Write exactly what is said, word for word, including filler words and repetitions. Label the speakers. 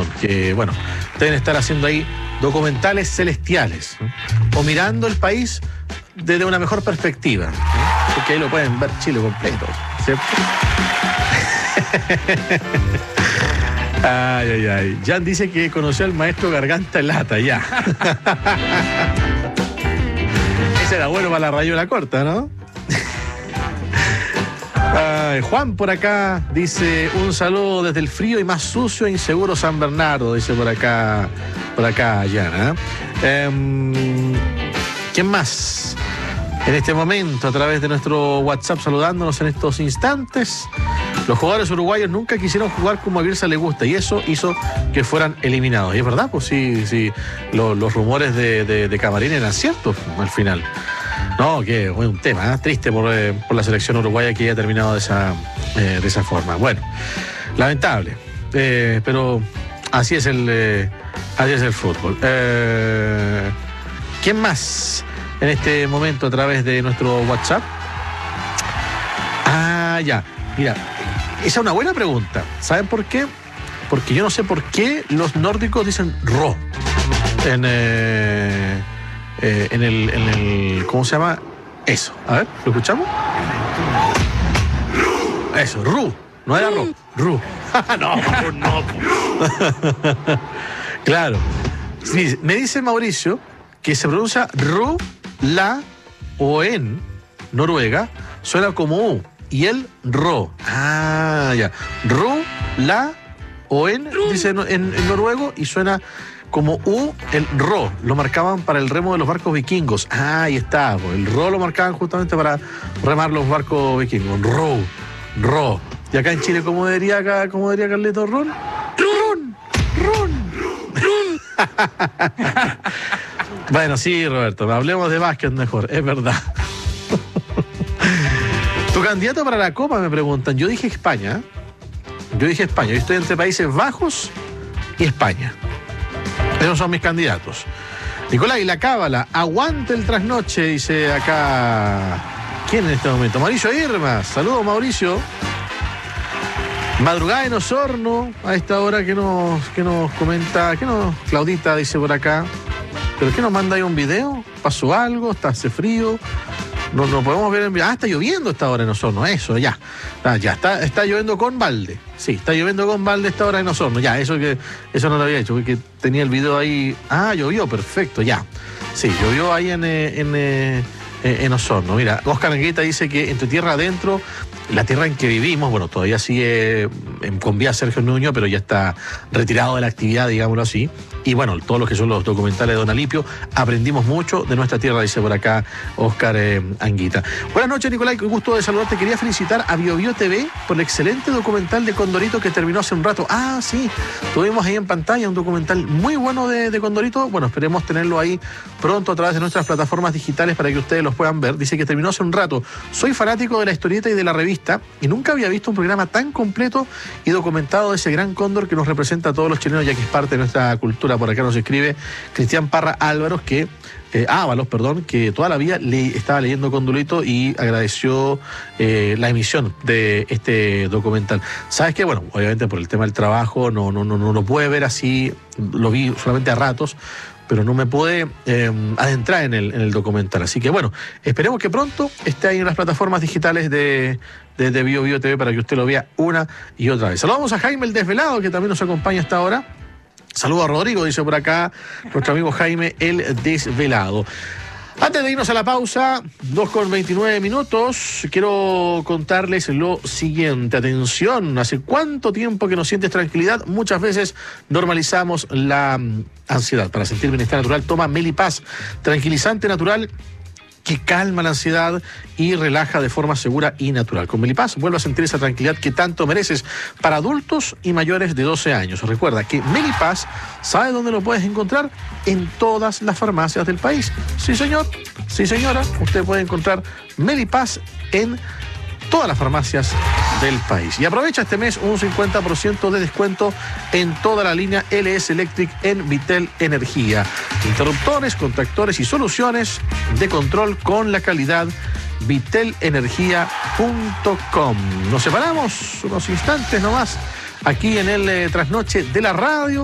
Speaker 1: que, bueno, deben estar haciendo ahí documentales celestiales, ¿no? O mirando el país desde una mejor perspectiva, ¿no? Porque ahí lo pueden ver Chile completo, ¿cierto? Ay, ay, ay. Jan dice que conoció al maestro Garganta en Lata, ya. Ese era bueno para la rayuela corta, ¿no? Ay, Juan por acá dice un saludo desde el frío y más sucio e inseguro San Bernardo, dice por acá, por acá, Jan, ¿eh? Um, ¿Quién más? En este momento, a través de nuestro WhatsApp, saludándonos en estos instantes. Los jugadores uruguayos nunca quisieron jugar como a Bielsa le gusta y eso hizo que fueran eliminados. Y es verdad, pues sí, sí, lo, los rumores de, de, de Camarín eran ciertos al final. No, que fue un tema, ¿eh? Triste por, eh, por la selección uruguaya que haya terminado de esa, eh, de esa forma. Bueno, lamentable, eh, pero así es el, eh, así es el fútbol. Eh, ¿Quién más en este momento a través de nuestro WhatsApp? Ah, ya, mira, esa es una buena pregunta. ¿Saben por qué? Porque yo no sé por qué los nórdicos dicen ro en, eh, eh, en, el, en el, ¿cómo se llama? Eso, a ver, ¿lo escuchamos? Eso, ru, no era ro, ru. No, no. Claro, sí, me dice Mauricio que se pronuncia ru, la o en Noruega suena como u y el ro. Ah, ya. Ru, la o en, dice en, en noruego y suena como u, el ro. Lo marcaban para el remo de los barcos vikingos. Ah, ahí está. El ro lo marcaban justamente para remar los barcos vikingos. Ro, ro. Y acá en Chile, ¿cómo diría acá, cómo diría Carleto Ron? Ron, ron, ron. Bueno, sí, Roberto, hablemos de básquet mejor, es verdad. Tu candidato para la Copa, me preguntan. Yo dije España. Yo dije España. Yo estoy entre Países Bajos y España. Esos son mis candidatos. Nicolás, y la cábala, aguante el trasnoche, dice acá. ¿Quién en este momento? Mauricio Irma. Saludos, Mauricio. Madrugada en Osorno, a esta hora que nos, que nos comenta, que nos, Claudita dice por acá. ¿Pero qué nos manda ahí un video? ¿Pasó algo? ¿Está hace frío? No, no podemos ver en video. Ah, está lloviendo esta hora en Osorno, eso, ya. Ah, ya, está, está lloviendo con balde. Sí, está lloviendo con balde esta hora en Osorno. Ya, eso que eso no lo había hecho, porque tenía el video ahí. Ah, llovió, perfecto, ya. Sí, llovió ahí en, en, en Osorno. Mira, Oscar Anguita dice que entre tierra adentro, la tierra en que vivimos, bueno, todavía sigue con vía Sergio Nuño, pero ya está retirado de la actividad, digámoslo así. Y bueno, todos los que son los documentales de Don Alipio, aprendimos mucho de nuestra tierra, dice por acá Oscar eh, Anguita. Buenas noches, Nicolás, qué gusto de saludarte. Quería felicitar a BioBio T V por el excelente documental de Condorito que terminó hace un rato. Ah, sí, tuvimos ahí en pantalla un documental muy bueno de, de Condorito. Bueno, esperemos tenerlo ahí pronto a través de nuestras plataformas digitales para que ustedes los puedan ver. Dice que terminó hace un rato. Soy fanático de la historieta y de la revista y nunca había visto un programa tan completo y documentado de ese gran cóndor que nos representa a todos los chilenos, ya que es parte de nuestra cultura. Por acá nos escribe Cristian Parra Álvaros, que eh, Ábalos, perdón, que toda la vida le, estaba leyendo Condorito y agradeció eh, la emisión de este documental. ¿Sabes qué? Bueno, obviamente por el tema del trabajo no, no, no, no lo pude ver así, lo vi solamente a ratos, pero no me pude eh, adentrar en el, en el documental. Así que bueno, esperemos que pronto esté ahí en las plataformas digitales de, de, de BioBio T V para que usted lo vea una y otra vez. Saludamos a Jaime el Desvelado, que también nos acompaña hasta ahora. Saludos a Rodrigo, dice por acá nuestro amigo Jaime el Desvelado. Antes de irnos a la pausa, dos con veintinueve minutos, quiero contarles lo siguiente. Atención, ¿hace cuánto tiempo que no sientes tranquilidad? Muchas veces normalizamos la ansiedad. Para sentir bienestar natural, toma Melipaz, tranquilizante natural que calma la ansiedad y relaja de forma segura y natural. Con Melipaz vuelve a sentir esa tranquilidad que tanto mereces para adultos y mayores de doce años. Recuerda que Melipaz, ¿sabe dónde lo puedes encontrar? En todas las farmacias del país. Sí, señor. Sí, señora. Usted puede encontrar Melipaz en todas las farmacias del país. Y aprovecha este mes un cincuenta por ciento de descuento en toda la línea L S Electric en Vitel Energía. Interruptores, contactores y soluciones de control con la calidad vitel energía punto com. Nos separamos unos instantes nomás aquí en el eh, trasnoche de la radio.